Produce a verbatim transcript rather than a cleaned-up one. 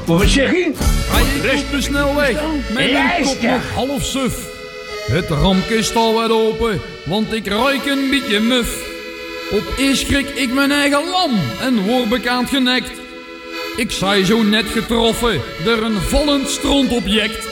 Wat zeg je? Hij is op de snelweg, met een kop nog half suf. Het rampje is al wat open, want ik ruik een beetje muf. Opeens schrik ik mijn eigen lam en word bekend genekt. Ik zei zo net getroffen door een vallend strontobject.